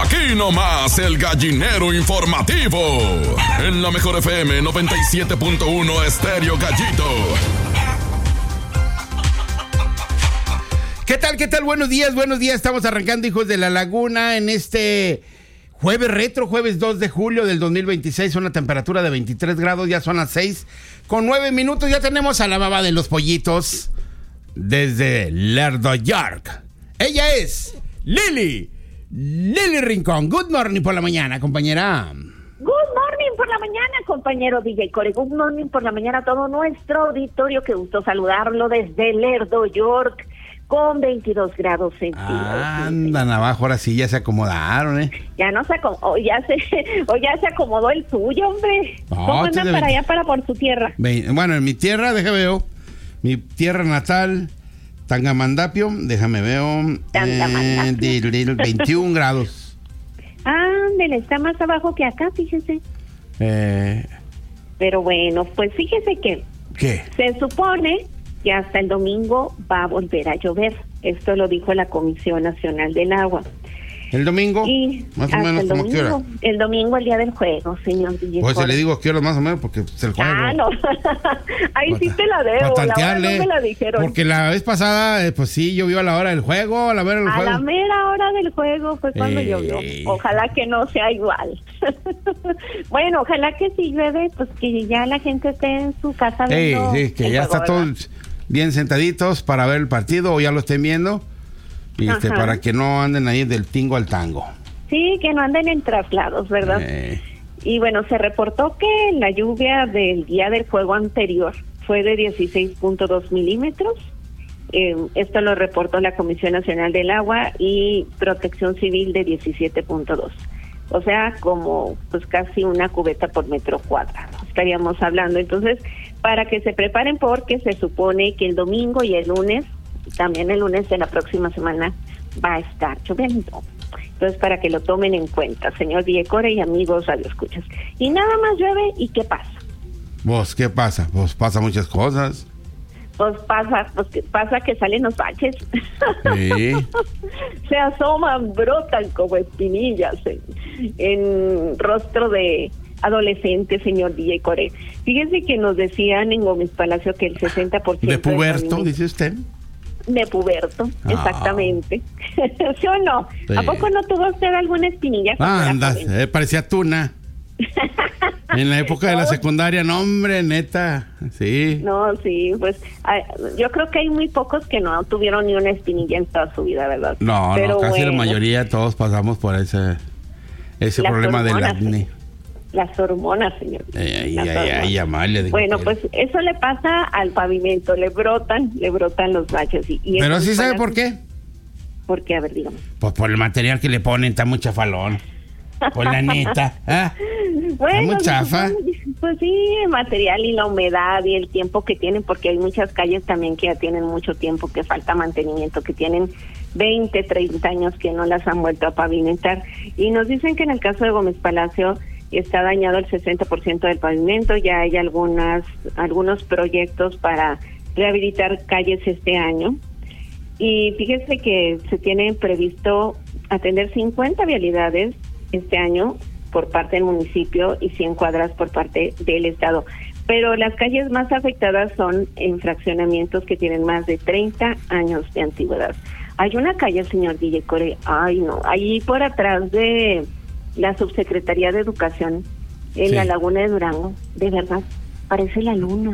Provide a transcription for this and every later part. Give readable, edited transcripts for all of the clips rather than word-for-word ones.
Aquí nomás el gallinero informativo. En la Mejor FM 97.1 Estéreo Gallito. ¿Qué tal? Buenos días. Estamos arrancando, hijos de la laguna, en este jueves retro, jueves 2 de julio del 2026. Una temperatura de 23 grados, ya son las 6:09. Ya tenemos a la mamá de los pollitos desde Lerdo, York. Ella es Lili Rincón. Good morning por la mañana, compañera. Good morning por la mañana, compañero DJ Core. Good morning por la mañana a todo nuestro auditorio. Qué gusto saludarlo desde Lerdo, York, con 22 grados centígrados. Andan abajo, ahora sí ya se acomodaron, ¿eh? Ya no se acomodó, ya se acomodó el suyo, hombre. No, ¿Cómo andan para allá, para por su tierra? Bueno, en mi tierra, déjame ver. Mi tierra natal, Tangamandapio, déjame ver. 21 grados. Ándele, está más abajo que acá, fíjese. Pero bueno, pues fíjese que... ¿Qué? Se supone que hasta el domingo va a volver a llover. Esto lo dijo la Comisión Nacional del Agua. ¿El domingo? Y más o menos, ¿cómo qué hora? El domingo, el día del juego, señor DJ. Pues le digo qué hora más o menos, porque es el juego. No. Ahí sí te la debo. Para tantearle, la hora no me la dijeron. Porque la vez pasada, pues sí, llovió a la hora del juego, a la mera hora del juego fue cuando llovió. Ojalá que no sea igual. Bueno, ojalá que si llueve, pues que ya la gente esté en su casa viendo. Sí, que ya está todos bien sentaditos para ver el partido, o ya lo estén viendo. Para que no anden ahí del tingo al tango. Sí, que no anden en traslados, ¿verdad? Y bueno, se reportó que la lluvia del día del juego anterior fue de 16.2 milímetros. Esto lo reportó la Comisión Nacional del Agua y Protección Civil de 17.2. O sea, como pues casi una cubeta por metro cuadrado estaríamos hablando. Entonces, para que se preparen, porque se supone que el domingo y el lunes, también el lunes de la próxima semana, va a estar lloviendo. Entonces, para que lo tomen en cuenta, señor Villecore y amigos radioescuchas. Y nada más llueve, ¿y qué pasa? ¿Qué pasa? Pasa muchas cosas. Pasa que salen los baches. Sí. Se asoman, brotan como espinillas en rostro de adolescente, señor DJ Core. Fíjense que nos decían en Gómez Palacio que el 60%... ¿De puberto, dice usted? De puberto, exactamente. ¿Sí o no? Sí. ¿A poco no tuvo usted alguna espinilla? Anda, parecía tuna. En la época de la secundaria, no, hombre, neta, sí. No, sí, pues yo creo que hay muy pocos que no tuvieron ni una espinilla en toda su vida, ¿verdad? No, casi la mayoría, todos pasamos por ese problema del acné. Las hormonas, señor. Bueno, pues eso le pasa al pavimento, le brotan los baches. Pero sí sabe por qué. ¿Por qué? A ver, dígame. Pues por el material que le ponen, está muy chafalón. Pues la neta, bueno, está muy chafa. Pues sí, el material y la humedad y el tiempo que tienen, porque hay muchas calles también que ya tienen mucho tiempo, que falta mantenimiento, que tienen 20, 30 años que no las han vuelto a pavimentar. Y nos dicen que en el caso de Gómez Palacio está dañado el 60% del pavimento. Ya hay algunos proyectos para rehabilitar calles este año. Y fíjese que se tiene previsto atender 50 vialidades este año por parte del municipio y 100 cuadras por parte del Estado. Pero las calles más afectadas son en fraccionamientos que tienen más de 30 años de antigüedad. Hay una calle, señor DJ Core, ahí por atrás de la Subsecretaría de Educación, en la Laguna de Durango, de verdad, parece la luna.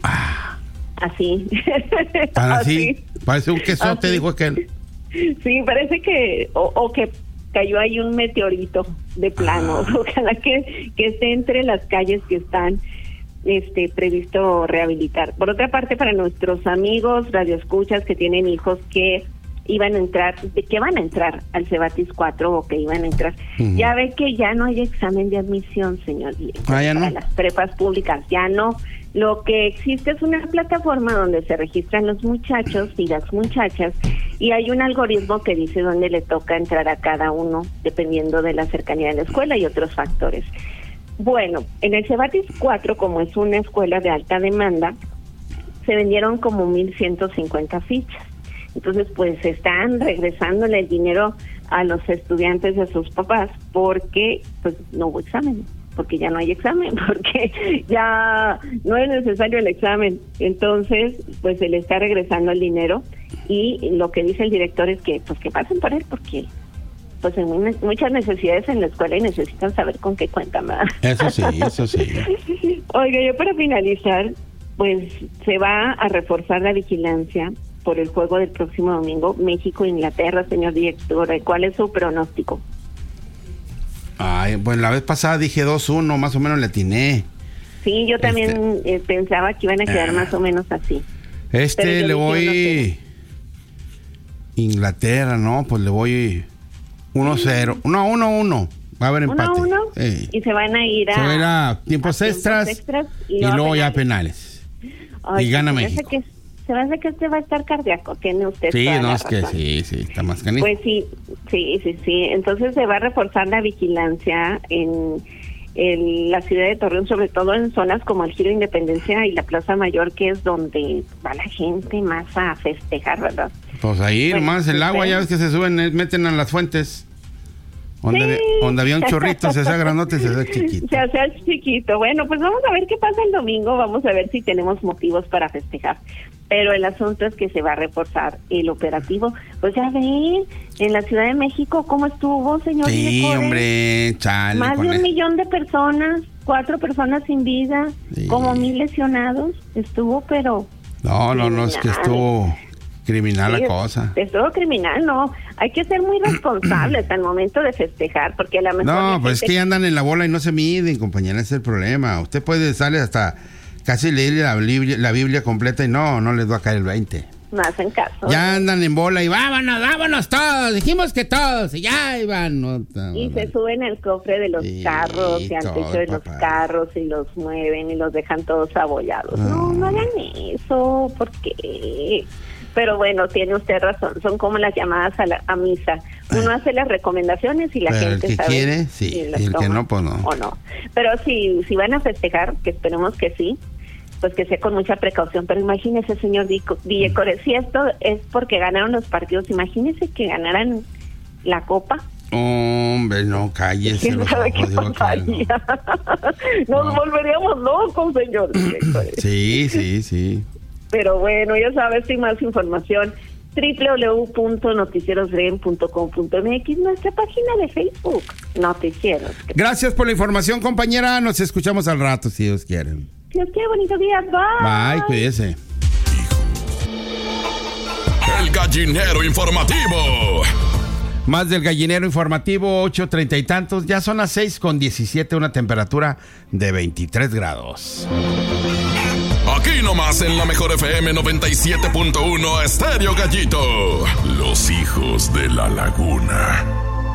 Así. Así. Parece un quesote, dijo aquel. Sí, parece que, o que cayó ahí un meteorito de plano. Ojalá que esté entre las calles que están previsto rehabilitar. Por otra parte, para nuestros amigos radioescuchas que tienen hijos que van a entrar al Cebatis 4 o que iban a entrar. Ya ve que ya no hay examen de admisión, señor. ¿Ya no? Para las prepas públicas, ya no. Lo que existe es una plataforma donde se registran los muchachos y las muchachas, y hay un algoritmo que dice dónde le toca entrar a cada uno, dependiendo de la cercanía de la escuela y otros factores. Bueno, en el Cebatis 4, como es una escuela de alta demanda, se vendieron como 1,150 fichas. Entonces, pues están regresándole el dinero a los estudiantes y a sus papás porque pues no hubo examen, porque ya no hay examen, porque ya no es necesario el examen. Entonces, pues se le está regresando el dinero y lo que dice el director es que pues que pasen por él porque pues hay muchas necesidades en la escuela y necesitan saber con qué cuentan, ¿verdad? Eso sí. Oiga, yo para finalizar, pues se va a reforzar la vigilancia por el juego del próximo domingo, México-Inglaterra, señor director. ¿Cuál es su pronóstico? Ay, pues la vez pasada dije 2-1, más o menos le atiné. Sí, yo también pensaba que iban a quedar más o menos así. Le voy... Inglaterra, ¿no? Pues le voy 1-0. No, 1-1. Va a haber empate. 1-1. Sí. Y se van a ir a tiempos extras y luego ya penales. Ay, y gana México. Se me hace que este va a estar cardíaco. Tiene usted sí, toda no, la es razón. que sí, está más canijo. Pues sí. Entonces se va a reforzar la vigilancia en la ciudad de Torreón, sobre todo en zonas como el Giro Independencia y la Plaza Mayor, que es donde va la gente más a festejar, ¿verdad? Pues ahí nomás el agua, ya ves que se suben, meten a las fuentes. Donde había un chorrito, se hace grandote, se hace chiquito. Se hace chiquito. Bueno, pues vamos a ver qué pasa el domingo, vamos a ver si tenemos motivos para festejar. Pero el asunto es que se va a reforzar el operativo. Pues ya ven, en la Ciudad de México, ¿cómo estuvo, señor? Sí, hombre, chale. Más de 1 millón de personas, 4 personas sin vida, sí. Como 1,000 lesionados. Estuvo, pero... No, es que estuvo... criminal sí, la cosa. Es todo criminal, no. Hay que ser muy responsables al momento de festejar, porque a lo mejor... No, pues es que andan en la bola y no se miden, compañera, ese es el problema. Usted puede salir hasta casi leer la Biblia completa y no les va a caer el 20. No hacen caso. Ya andan en bola y vámonos todos, dijimos que todos, y ya iban. Y se suben al cofre de los carros y al techo de los carros y los mueven y los dejan todos abollados. No hagan eso, ¿por qué? Pero bueno, tiene usted razón, son como las llamadas a misa. Uno hace las recomendaciones y la pero gente el que sabe quiere, sí, si y el que no, pues no. O no. Pero si van a festejar, que esperemos que sí, pues que sea con mucha precaución. Pero imagínese, señor Villecore, si esto es porque ganaron los partidos, imagínese que ganaran la Copa. Hombre, no, cállese. ¿Quién sabe qué pasaría? Nos volveríamos locos, señor Villecore. Sí. Pero bueno, ya sabes, sin más información, www.noticierosren.com.mx, nuestra página de Facebook, Noticieros. Gracias por la información, compañera. Nos escuchamos al rato, si Dios quiere. Dios quiere, bonito día. Bye. Bye, cuídese. El gallinero informativo. Más del gallinero informativo, 8:30 y tantos. Ya son las 6:17, una temperatura de 23 grados. Aquí nomás en la mejor FM 97.1 Estéreo Gallito. Los hijos de la laguna.